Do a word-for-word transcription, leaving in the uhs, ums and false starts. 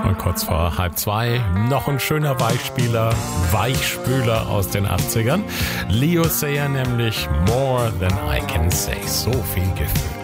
Und kurz vor halb zwei noch ein schöner Weichspieler, Weichspüler aus den achtzigern. Leo Sayer nämlich More Than I Can Say. So viel Gefühl.